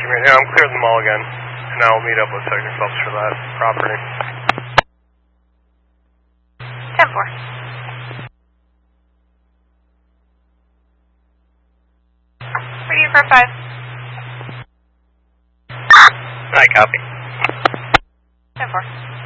Yeah, I'm clearing them all again, and I will meet up with Sector Phelps for that property. 10-4. Radio for 5. Alright, copy. 10-4.